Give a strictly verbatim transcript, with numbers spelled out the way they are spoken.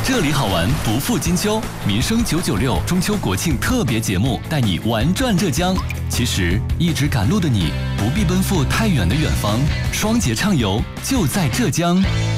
这里好玩不负金秋，民生九九六中秋国庆特别节目带你玩转浙江。其实一直赶路的你不必奔赴太远的远方，双节畅游就在浙江。